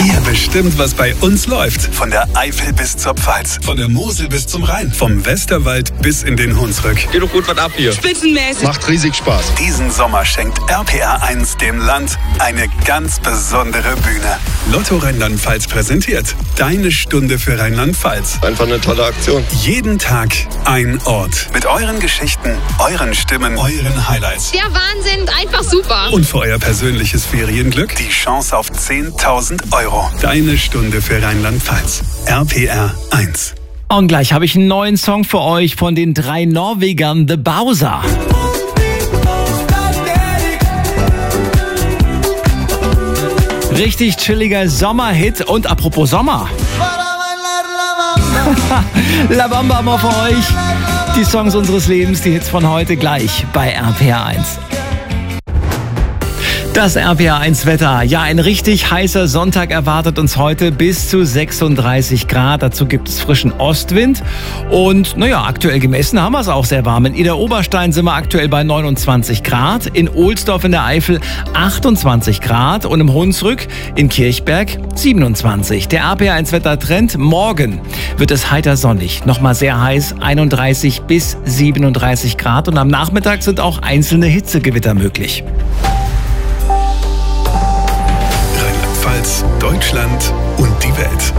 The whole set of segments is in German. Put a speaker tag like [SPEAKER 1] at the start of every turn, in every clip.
[SPEAKER 1] Ihr bestimmt, was bei uns läuft. Von der Eifel bis zur Pfalz. Von der Mosel bis zum Rhein. Vom Westerwald bis in den Hunsrück.
[SPEAKER 2] Geht doch gut was ab hier.
[SPEAKER 3] Spitzenmäßig.
[SPEAKER 4] Macht riesig Spaß.
[SPEAKER 1] Diesen Sommer schenkt RPR 1 dem Land eine ganz besondere Bühne. Lotto Rheinland-Pfalz präsentiert Deine Stunde für Rheinland-Pfalz.
[SPEAKER 4] Einfach eine tolle Aktion.
[SPEAKER 1] Jeden Tag ein Ort. Mit euren Geschichten, euren Stimmen, euren Highlights.
[SPEAKER 3] Der Wahnsinn, einfach super.
[SPEAKER 1] Und für euer persönliches Ferienglück die Chance auf 10.000 Euro. Deine Stunde für Rheinland-Pfalz. RPR 1.
[SPEAKER 5] Und gleich habe ich einen neuen Song für euch von den 3 Norwegern The Bowser. Richtig chilliger Sommerhit. Und apropos Sommer. La Bamba haben wir für euch. Die Songs unseres Lebens, die Hits von heute gleich bei RPR 1. Das RPR 1 Wetter. Ja, ein richtig heißer Sonntag erwartet uns heute, bis zu 36 Grad. Dazu gibt es frischen Ostwind. Und aktuell gemessen haben wir es auch sehr warm. In Idar-Oberstein sind wir aktuell bei 29 Grad. In Ohlsdorf in der Eifel 28 Grad. Und im Hunsrück in Kirchberg 27. Der RPR 1 Wettertrend. Morgen wird es heiter sonnig. Nochmal sehr heiß, 31 bis 37 Grad. Und am Nachmittag sind auch einzelne Hitzegewitter möglich.
[SPEAKER 1] Deutschland und die Welt.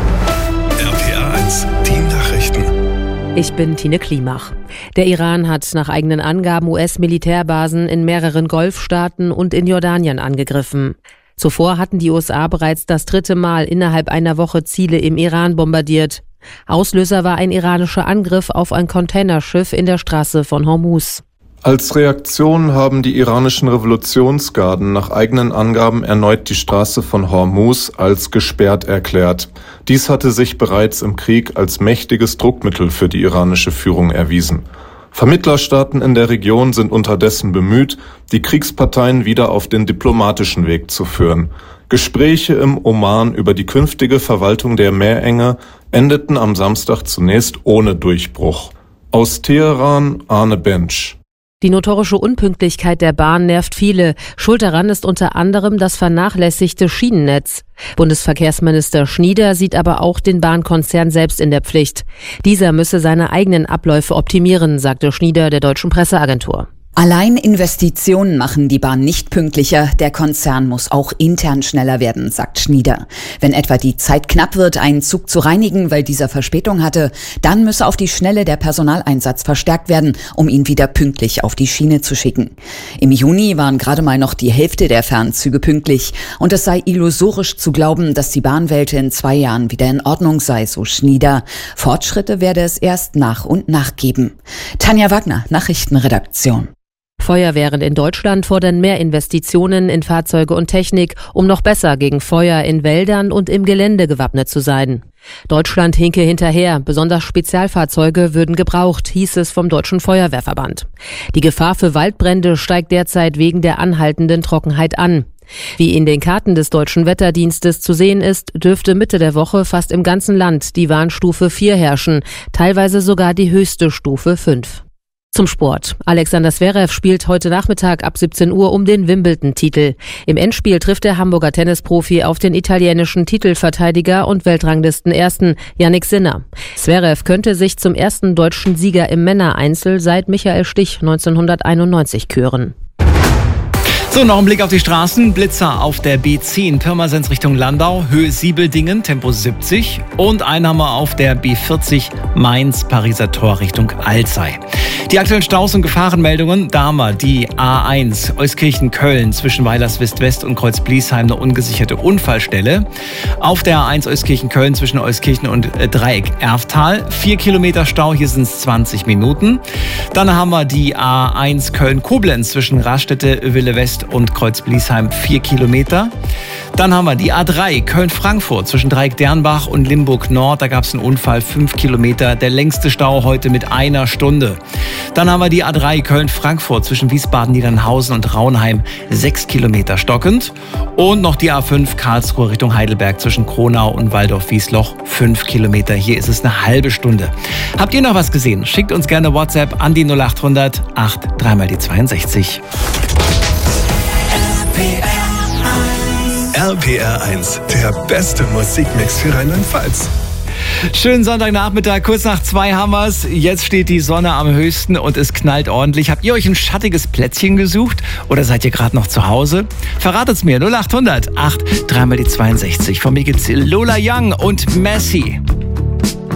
[SPEAKER 1] RPR 1, die Nachrichten.
[SPEAKER 6] Ich bin Tine Klimach. Der Iran hat nach eigenen Angaben US-Militärbasen in mehreren Golfstaaten und in Jordanien angegriffen. Zuvor hatten die USA bereits das 3. Mal innerhalb einer Woche Ziele im Iran bombardiert. Auslöser war ein iranischer Angriff auf ein Containerschiff in der Straße von Hormuz.
[SPEAKER 7] Als Reaktion haben die iranischen Revolutionsgarden nach eigenen Angaben erneut die Straße von Hormuz als gesperrt erklärt. Dies hatte sich bereits im Krieg als mächtiges Druckmittel für die iranische Führung erwiesen. Vermittlerstaaten in der Region sind unterdessen bemüht, die Kriegsparteien wieder auf den diplomatischen Weg zu führen. Gespräche im Oman über die künftige Verwaltung der Meerenge endeten am Samstag zunächst ohne Durchbruch. Aus Teheran Arne Bensch.
[SPEAKER 6] Die notorische Unpünktlichkeit der Bahn nervt viele. Schuld daran ist unter anderem das vernachlässigte Schienennetz. Bundesverkehrsminister Schnieder sieht aber auch den Bahnkonzern selbst in der Pflicht. Dieser müsse seine eigenen Abläufe optimieren, sagte Schnieder der Deutschen Presseagentur.
[SPEAKER 8] Allein Investitionen machen die Bahn nicht pünktlicher. Der Konzern muss auch intern schneller werden, sagt Schnieder. Wenn etwa die Zeit knapp wird, einen Zug zu reinigen, weil dieser Verspätung hatte, dann müsse auf die Schnelle der Personaleinsatz verstärkt werden, um ihn wieder pünktlich auf die Schiene zu schicken. Im Juni waren gerade mal noch die Hälfte der Fernzüge pünktlich. Und es sei illusorisch zu glauben, dass die Bahnwelt in 2 Jahren wieder in Ordnung sei, so Schnieder. Fortschritte werde es erst nach und nach geben. Tanja Wagner, Nachrichtenredaktion.
[SPEAKER 6] Feuerwehren in Deutschland fordern mehr Investitionen in Fahrzeuge und Technik, um noch besser gegen Feuer in Wäldern und im Gelände gewappnet zu sein. Deutschland hinke hinterher, besonders Spezialfahrzeuge würden gebraucht, hieß es vom Deutschen Feuerwehrverband. Die Gefahr für Waldbrände steigt derzeit wegen der anhaltenden Trockenheit an. Wie in den Karten des Deutschen Wetterdienstes zu sehen ist, dürfte Mitte der Woche fast im ganzen Land die Warnstufe 4 herrschen, teilweise sogar die höchste Stufe 5. Zum Sport. Alexander Zverev spielt heute Nachmittag ab 17 Uhr um den Wimbledon-Titel. Im Endspiel trifft der Hamburger Tennisprofi auf den italienischen Titelverteidiger und Weltranglistenersten Jannik Sinner. Zverev könnte sich zum ersten deutschen Sieger im Männereinzel seit Michael Stich 1991 küren.
[SPEAKER 5] So, noch ein Blick auf die Straßen. Blitzer auf der B10 Pirmasens Richtung Landau, Höhe Siebeldingen, Tempo 70. Und einen haben wir auf der B40 Mainz, Pariser Tor Richtung Alzey. Die aktuellen Staus und Gefahrenmeldungen, da haben wir die A1 Euskirchen-Köln zwischen Weilerswist-West und Kreuz-Bliesheim eine ungesicherte Unfallstelle. Auf der A1 Euskirchen-Köln zwischen Euskirchen und Dreieck Erftal 4 Kilometer Stau, hier sind es 20 Minuten. Dann haben wir die A1 Köln-Koblenz zwischen Raststätte, Wille-West und Kreuz-Bliesheim 4 Kilometer. Dann haben wir die A3 Köln-Frankfurt zwischen Dreieck-Dernbach und Limburg-Nord. Da gab es einen Unfall, 5 Kilometer. Der längste Stau heute mit 1 Stunde. Dann haben wir die A3 Köln-Frankfurt zwischen Wiesbaden-Niedernhausen und Raunheim 6 Kilometer stockend. Und noch die A5 Karlsruhe Richtung Heidelberg zwischen Kronau und Waldorf-Wiesloch 5 Kilometer. Hier ist es eine halbe Stunde. Habt ihr noch was gesehen? Schickt uns gerne WhatsApp an die 0800 83 mal die 62.
[SPEAKER 1] RPR1, der beste Musikmix für Rheinland-Pfalz.
[SPEAKER 5] Schönen Sonntagnachmittag, kurz nach 2 haben wir's. Jetzt steht die Sonne am höchsten und es knallt ordentlich. Habt ihr euch ein schattiges Plätzchen gesucht oder seid ihr gerade noch zu Hause? Verratet's mir, 0800 8 3 mal die 62. Von mir gibt's Lola Young und Messi.